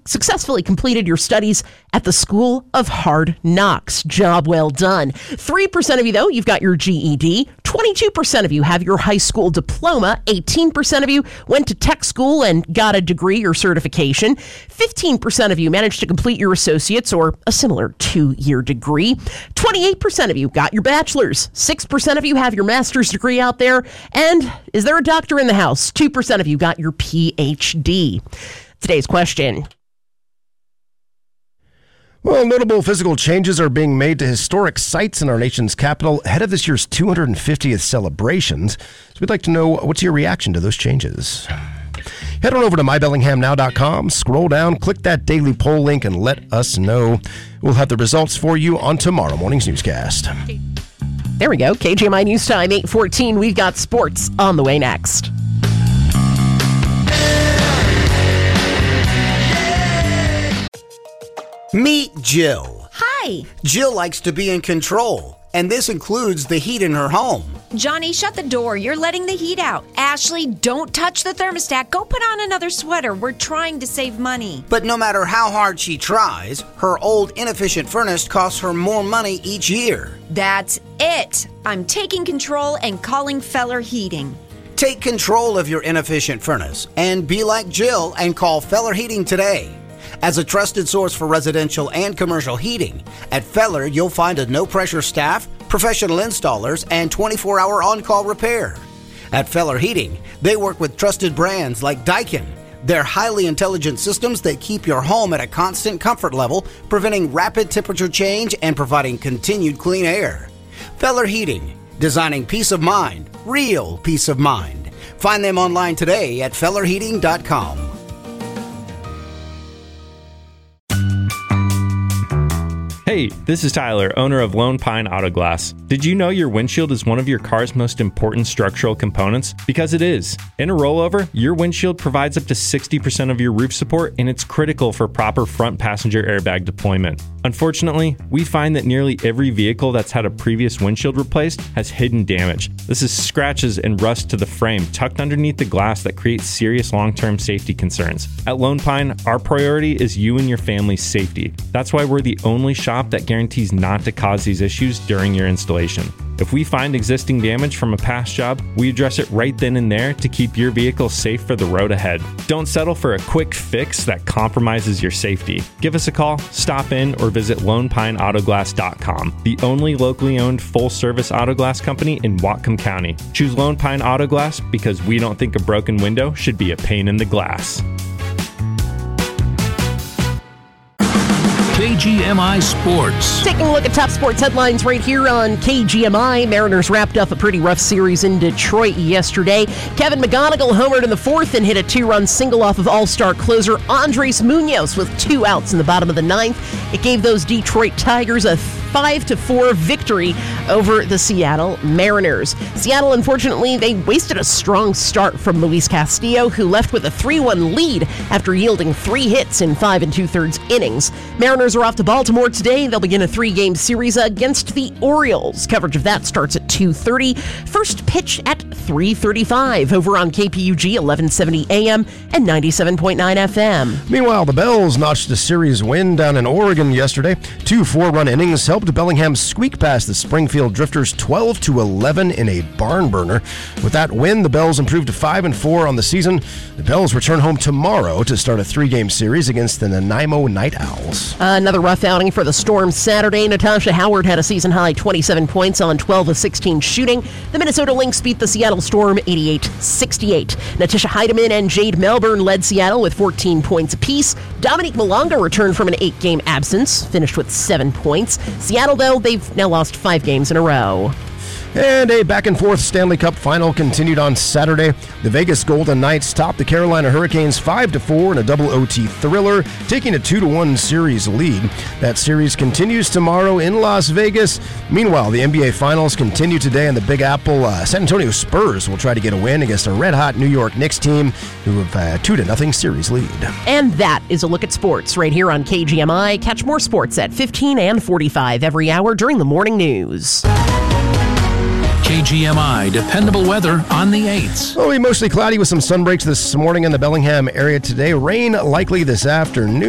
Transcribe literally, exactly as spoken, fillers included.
successfully completed your studies at the School of Hard Knocks. Job well done. three percent of you, though, you've got your G E D. twenty-two percent of you have your high school diploma. eighteen percent of you went to tech school and got a degree or certification. fifteen percent of you managed to complete your associate's or a similar two-year degree. twenty-eight percent of you got your bachelor's. six percent of you have your master's degree out there. And is there a doctor in the house? two percent of you got your P H D. Today's question. Well, notable physical changes are being made to historic sites in our nation's capital ahead of this year's two hundred fiftieth celebrations. So we'd like to know, what's your reaction to those changes? Head on over to my bellingham now dot com, scroll down, click that daily poll link, and let us know. We'll have the results for you on tomorrow morning's newscast. There we go. K G M I News Time, eight fourteen. We've got sports on the way next. Meet Jill. Hi. Jill likes to be in control, and this includes the heat in her home. Johnny, shut the door. You're letting the heat out. Ashley, don't touch the thermostat. Go put on another sweater. We're trying to save money. But no matter how hard she tries, her old inefficient furnace costs her more money each year. That's it. I'm taking control and calling Feller Heating. Take control of your inefficient furnace and be like Jill and call Feller Heating today. As a trusted source for residential and commercial heating, at Feller you'll find a no-pressure staff, professional installers, and twenty-four hour on-call repair. At Feller Heating, they work with trusted brands like Daikin. They're highly intelligent systems that keep your home at a constant comfort level, preventing rapid temperature change and providing continued clean air. Feller Heating, designing peace of mind, real peace of mind. Find them online today at feller heating dot com. Hey, this is Tyler, owner of Lone Pine Auto Glass. Did you know your windshield is one of your car's most important structural components? Because it is. In a rollover, your windshield provides up to sixty percent of your roof support, and it's critical for proper front passenger airbag deployment. Unfortunately, we find that nearly every vehicle that's had a previous windshield replaced has hidden damage. This is scratches and rust to the frame tucked underneath the glass that creates serious long-term safety concerns. At Lone Pine, our priority is you and your family's safety. That's why we're the only shop that guarantees not to cause these issues during your installation. If we find existing damage from a past job, we address it right then and there to keep your vehicle safe for the road ahead. Don't settle for a quick fix that compromises your safety. Give us a call, stop in, or visit lone pine auto glass dot com, the only locally owned full-service auto glass company in Whatcom County. Choose Lone Pine Auto Glass because we don't think a broken window should be a pain in the glass. K G M I Sports. Taking a look at top sports headlines right here on K G M I. Mariners wrapped up a pretty rough series in Detroit yesterday. Kevin McGonigal homered in the fourth and hit a two-run single off of all-star closer Andres Munoz with two outs in the bottom of the ninth. It gave those Detroit Tigers a five to four victory over the Seattle Mariners. Seattle, unfortunately, they wasted a strong start from Luis Castillo, who left with a three one lead after yielding three hits in five and two-thirds innings. Mariners are off to Baltimore today. They'll begin a three-game series against the Orioles. Coverage of that starts at two thirty. First pitch at three thirty-five over on K P U G eleven seventy A M and ninety-seven point nine F M. Meanwhile, the Bells notched a series win down in Oregon yesterday. Two four-run innings helped Bellingham squeak past the Springfield Drifters twelve to eleven in a barn burner. With that win, the Bells improved to five and four on the season. The Bells return home tomorrow to start a three-game series against the Nanaimo Night Owls. Uh, another rough outing for the Storm Saturday. Natasha Howard had a season-high twenty-seven points on twelve of sixteen shooting. The Minnesota Lynx beat the Seattle Storm eighty-eight sixty-eight. Natasha Heidemann and Jade Melbourne led Seattle with fourteen points apiece. Dominique Malonga returned from an eight-game absence, finished with seven points. Seattle, though, they've now lost five games in a row. And a back-and-forth Stanley Cup final continued on Saturday. The Vegas Golden Knights topped the Carolina Hurricanes five to four in a double O T thriller, taking a two to one series lead. That series continues tomorrow in Las Vegas. Meanwhile, the N B A Finals continue today in the Big Apple. Uh, San Antonio Spurs will try to get a win against a red-hot New York Knicks team who have a two to nothing series lead. And that is a look at sports right here on K G M I. Catch more sports at fifteen and forty-five every hour during the morning news. K G M I dependable weather on the eights. Well, it'll be mostly cloudy with some sun breaks this morning in the Bellingham area today. Rain likely this afternoon.